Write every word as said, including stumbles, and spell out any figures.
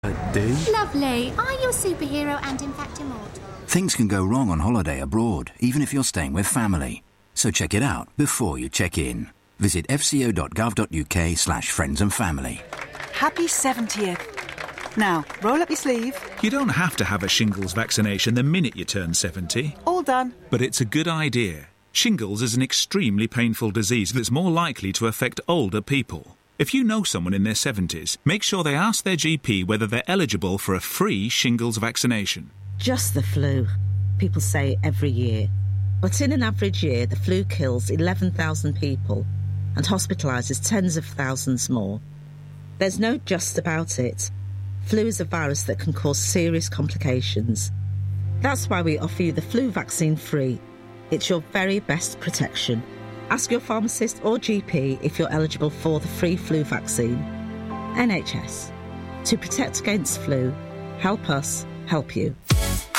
D? Lovely. Are you a superhero and in fact immortal? Things can go wrong on holiday abroad, even if you're staying with family. So check it out before you check in. Visit fco.gov.uk slash friends and family. Happy seventieth. Now, roll up your sleeve. You don't have to have a shingles vaccination the minute you turn seventy. All done. But it's a good idea. Shingles is an extremely painful disease that's more likely to affect older people. If you know someone in their seventies, make sure they ask their G P whether they're eligible for a free shingles vaccination. Just the flu, people say every year. But in an average year, the flu kills eleven thousand people and hospitalises tens of thousands more. There's no just about it. Flu is a virus that can cause serious complications. That's why we offer you the flu vaccine free. It's your very best protection. Ask your pharmacist or G P if you're eligible for the free flu vaccine. N H S. To protect against flu, help us help you.